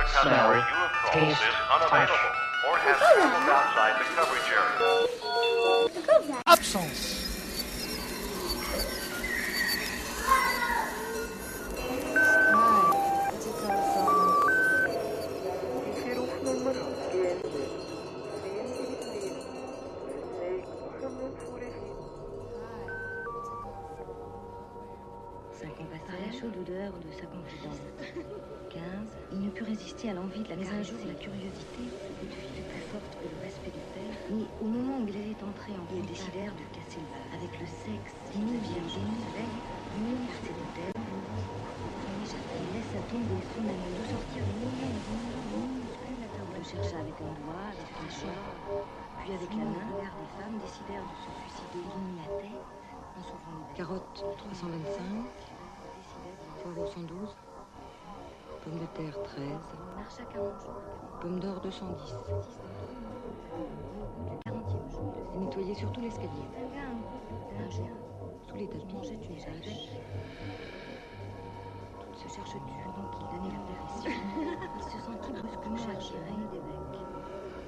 other customer you have called is unavailable or has traveled outside the coverage area. Absence. La chaude odeur de sa confidente. 15. Il ne put résister à l'envie de la caresser. Un jour, la curiosité, ce coup de fil plus forte que le respect du père. Mais au moment où il allait entrer en contact, ils décidèrent de casser le vase. Avec le sexe, il devient génie, mille c'est de terre. Il laissa tomber son ami de sortir de minuscule. Le chercha avec un doigt, avec une chair. Puis avec la main, les femmes décidèrent de se suicider. Ligne la tête en s'ouvrant le bec. Carotte 325. Poireau 112, pommes de terre 13, pommes d'or 210. Et nettoyer surtout l'escalier. Un jour, sous les tapis, tout se cherche dur, donc il donnait la pression. Il se sentit brusquement attiré des becs.